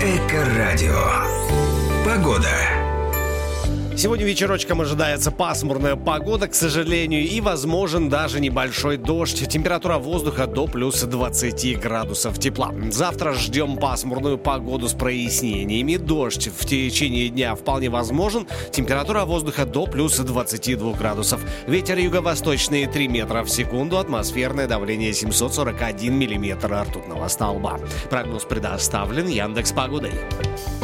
Эко-радио. Погода. Сегодня вечерочком ожидается пасмурная погода, к сожалению, и возможен даже небольшой дождь. Температура воздуха до плюс 20 градусов тепла. Завтра ждем пасмурную погоду с прояснениями. Дождь в течение дня вполне возможен. Температура воздуха до плюс 22 градусов. Ветер юго-восточный 3 метра в секунду. Атмосферное давление 741 миллиметр ртутного столба. Прогноз предоставлен Яндекс.Погодой.